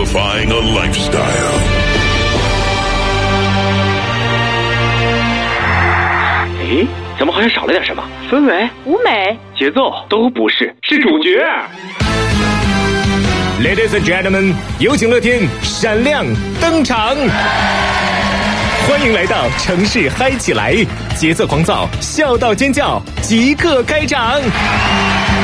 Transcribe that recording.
Defying a lifestyle. 诶，怎么好像少了点什么？氛围、 舞美、 节奏都不是，是主角。 Ladies and gentlemen， 有请乐天闪亮登场！欢迎来到城市嗨起来，节奏狂躁，笑到尖叫，即刻开场！